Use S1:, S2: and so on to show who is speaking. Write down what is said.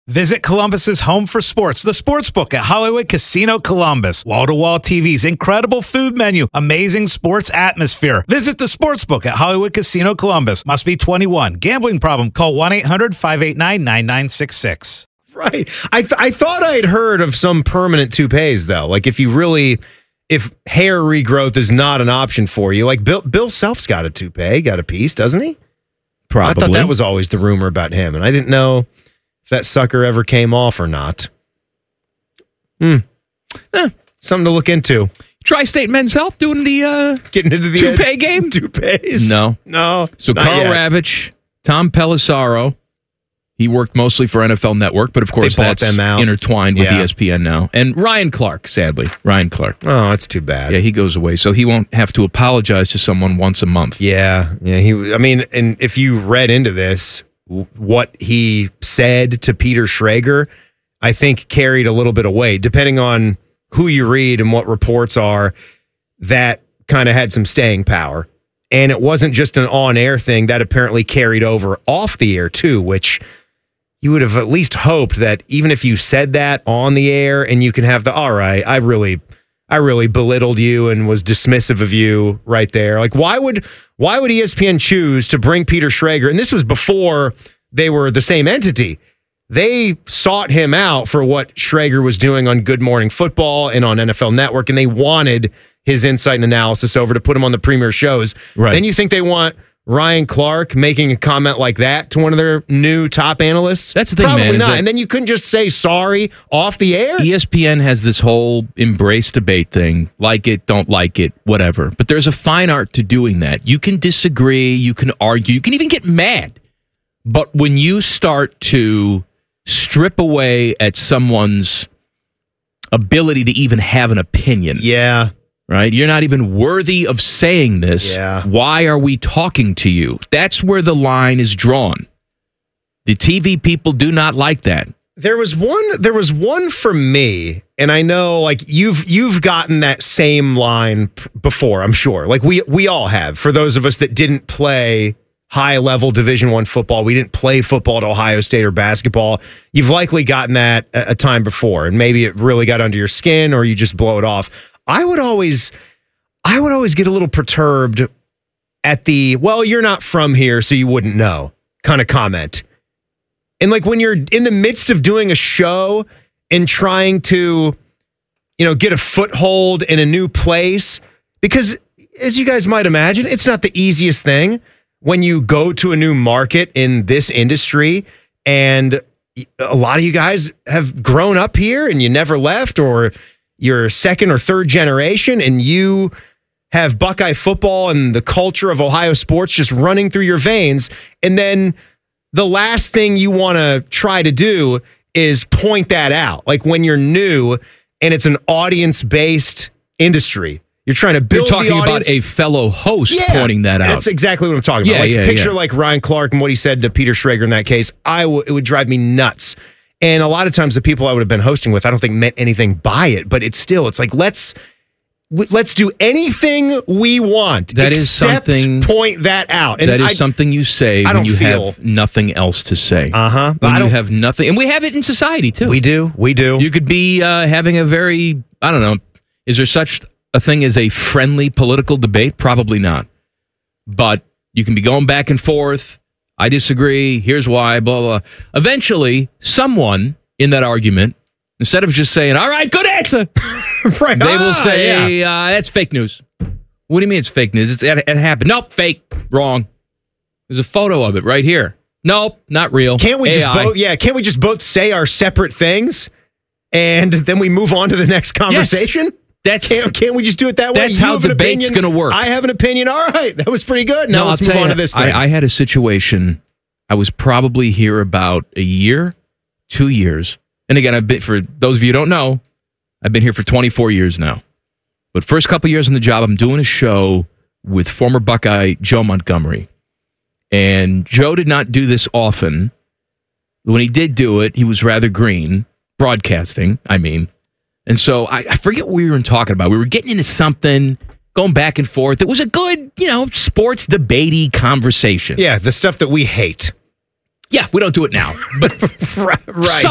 S1: Visit Columbus's home for sports, the Sportsbook at Hollywood Casino Columbus. Wall-to-wall TVs, incredible food menu, amazing sports atmosphere. Visit the Sportsbook at Hollywood Casino Columbus. Must be 21. Gambling problem? Call 1-800-589-9966.
S2: Right. I thought I'd heard of some permanent toupees, though. Like if hair regrowth is not an option for you. Like Bill Self's got a toupee, got a piece, doesn't he?
S3: Probably.
S2: I thought that was always the rumor about him, and I didn't know if that sucker ever came off or not. Something to look into.
S3: Tri-State Men's Health doing the
S2: getting into the
S3: toupee game?
S2: Toupees?
S3: No. So Carl Ravitch, Tom Pelissaro, he worked mostly for NFL Network, but of course that's intertwined with ESPN now. And Ryan Clark, sadly. Ryan Clark.
S2: Oh, that's too bad.
S3: Yeah, he goes away, so he won't have to apologize to someone once a month.
S2: Yeah. And if you read into this, what he said to Peter Schrager, I think carried a little bit of weight. Depending on who you read and what reports are, that kind of had some staying power. And it wasn't just an on-air thing. That apparently carried over off the air, too, which you would have at least hoped that even if you said that on the air and you can have all right, I really belittled you and was dismissive of you right there. Like, why would ESPN choose to bring Peter Schrager? And this was before they were the same entity. They sought him out for what Schrager was doing on Good Morning Football and on NFL Network, and they wanted his insight and analysis over to put him on the premier shows.
S3: Right.
S2: Then you think they want Ryan Clark making a comment like that to one of their new top analysts?
S3: That's the thing,
S2: Probably
S3: man.
S2: not. And then you couldn't just say sorry off the air?
S3: ESPN has this whole embrace debate thing. Like it, don't like it, whatever. But there's a fine art to doing that. You can disagree, you can argue, you can even get mad. But when you start to strip away at someone's ability to even have an opinion.
S2: Yeah.
S3: Right? You're not even worthy of saying this.
S2: Yeah.
S3: Why are we talking to you? That's where the line is drawn. The TV people do not like that.
S2: There was one for me, and I know like you've gotten that same line before, I'm sure. Like we all have. For those of us that didn't play high-level Division I football, we didn't play football at Ohio State or basketball. You've likely gotten that a time before, and maybe it really got under your skin, or you just blow it off. I would always get a little perturbed at the, well, you're not from here, so you wouldn't know kind of comment. And like when you're in the midst of doing a show and trying to, get a foothold in a new place, because as you guys might imagine, it's not the easiest thing when you go to a new market in this industry, and a lot of you guys have grown up here and you never left, or you're second or third generation and you have Buckeye football and the culture of Ohio sports just running through your veins. And then the last thing you want to try to do is point that out. Like when you're new and it's an audience-based industry. You're trying to build the audience.
S3: You're talking about a fellow host pointing that out.
S2: That's exactly what I'm talking about. Picture like Ryan Clark and what he said to Peter Schrager in that case. It would drive me nuts. And a lot of times the people I would have been hosting with, I don't think meant anything by it, but it's like, let's do anything we want.
S3: That is something.
S2: Point that out. And
S3: that is something you say when you have nothing else to say.
S2: Uh-huh.
S3: When you have nothing. And we have it in society, too.
S2: We do.
S3: You could be having a very, I don't know, is there such a thing as a friendly political debate? Probably not. But you can be going back and forth. I disagree. Here's why, blah, blah. Eventually, someone in that argument, instead of just saying, all right, good answer,
S2: right.
S3: They will say, that's fake news. What do you mean it's fake news? It happened. Nope, fake. Wrong. There's a photo of it right here. Nope, not real.
S2: Can't we just both say our separate things and then we move on to the next conversation?
S3: Yes.
S2: Can't we just do it that way?
S3: That's how debate's going to work.
S2: I have an opinion. All right, that was pretty good. Now let's move on to this thing.
S3: I had a situation. I was probably here about a year, 2 years. And again, for those of you who don't know, I've been here for 24 years now. But first couple years on the job, I'm doing a show with former Buckeye Joe Montgomery. And Joe did not do this often. When he did do it, he was rather green, broadcasting, I mean. And so I forget what we were talking about. We were getting into something, going back and forth. It was a good, sports debatey conversation.
S2: Yeah, the stuff that we hate.
S3: Yeah, we don't do it now. But
S2: right.